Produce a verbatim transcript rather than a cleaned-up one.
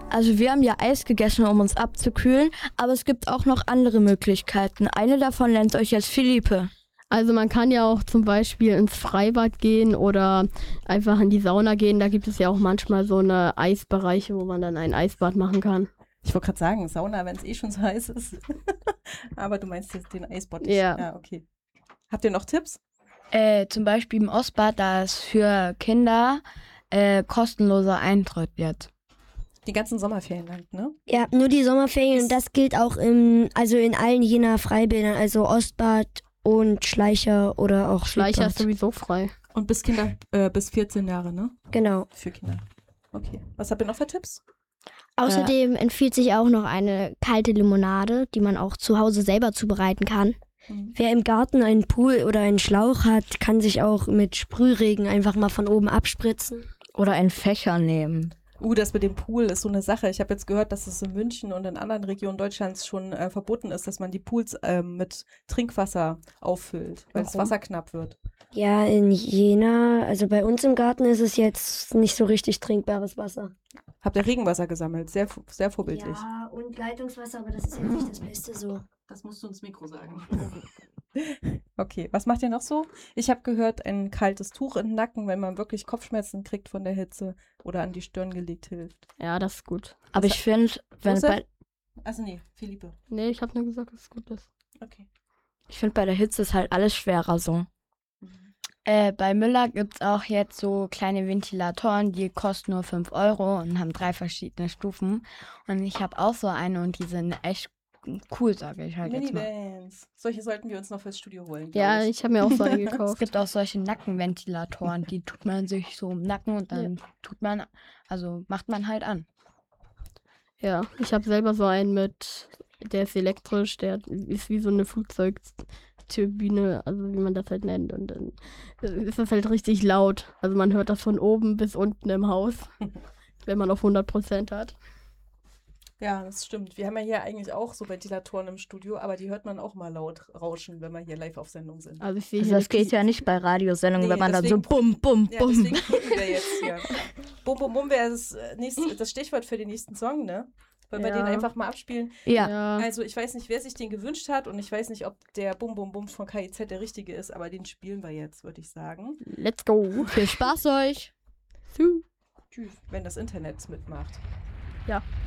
Also wir haben ja Eis gegessen, um uns abzukühlen, aber es gibt auch noch andere Möglichkeiten. Eine davon nennt euch jetzt Philippe. Also man kann ja auch zum Beispiel ins Freibad gehen oder einfach in die Sauna gehen. Da gibt es ja auch manchmal so eine Eisbereiche, wo man dann ein Eisbad machen kann. Ich wollte gerade sagen, Sauna, wenn es eh schon so heiß ist. Aber du meinst jetzt den Eisbad. Ja. Ja, okay. Habt ihr noch Tipps? Äh, zum Beispiel im Ostbad, da es für Kinder äh, kostenloser Eintritt jetzt. Die ganzen Sommerferien lang, ne? Ja, nur die Sommerferien und das gilt auch im, also in allen Jena Freibädern, also Ostbad und Schleicher oder auch Schleicher Südbad. ist sowieso frei. Und bis Kinder, äh, bis vierzehn Jahre, ne? Genau. Für Kinder. Okay. Was habt ihr noch für Tipps? Außerdem empfiehlt sich auch noch eine kalte Limonade, die man auch zu Hause selber zubereiten kann. Mhm. Wer im Garten einen Pool oder einen Schlauch hat, kann sich auch mit Sprühregen einfach mal von oben abspritzen. Oder einen Fächer nehmen. Uh, das mit dem Pool ist so eine Sache. Ich habe jetzt gehört, dass es in München und in anderen Regionen Deutschlands schon äh, verboten ist, dass man die Pools ähm, mit Trinkwasser auffüllt, weil das Warum? Wasser knapp wird. Ja, in Jena, also bei uns im Garten ist es jetzt nicht so richtig trinkbares Wasser. Habt ihr Regenwasser gesammelt? Sehr, sehr vorbildlich. Ja, und Leitungswasser, aber das ist jetzt nicht das Beste so. Das musst du ins Mikro sagen. Okay, was macht ihr noch so? Ich habe gehört, ein kaltes Tuch in den Nacken, wenn man wirklich Kopfschmerzen kriegt von der Hitze oder an die Stirn gelegt hilft. Ja, das ist gut. Aber ich finde, wenn Josef? bei, Also nee, Philippe. Nee, ich habe nur gesagt, dass es gut ist. Okay. ich find, bei der Hitze ist halt alles schwerer so. Äh, bei Müller gibt es auch jetzt so kleine Ventilatoren, die kosten nur fünf Euro und haben drei verschiedene Stufen. Und ich habe auch so eine und die sind echt cool, sage ich halt jetzt mal. Minivans. Solche sollten wir uns noch fürs Studio holen. glaub Ja, ich. ich habe mir auch so einen Es gekauft. gibt auch solche Nackenventilatoren, die tut man sich so im Nacken und dann tut man, also macht man halt an. Ja, ich habe selber so einen mit, der ist elektrisch, der ist wie so eine Flugzeugturbine, also wie man das halt nennt. Und dann ist das halt richtig laut. Also man hört das von oben bis unten im Haus, wenn man auf hundert Prozent hat. Ja, das stimmt. Wir haben ja hier eigentlich auch so Ventilatoren im Studio, aber die hört man auch mal laut rauschen, wenn wir hier live auf Sendung sind. Also ich sehe Also hier das geht ja nicht bei Radiosendungen, Nee, wenn man dann so deswegen- bum, bum, Ja, bum. deswegen gucken wir jetzt hier. Bum, bum, bum wäre das, äh, nächste- das Stichwort für den nächsten Song, ne? Wollen wir Ja. den einfach mal abspielen? Ja. ja. Also ich weiß nicht, wer sich den gewünscht hat und ich weiß nicht, ob der Bum Bum Bum von K I Z der richtige ist, aber den spielen wir jetzt, würde ich sagen. Let's go. Viel Spaß euch. Su. Tschüss, wenn das Internet mitmacht. Ja.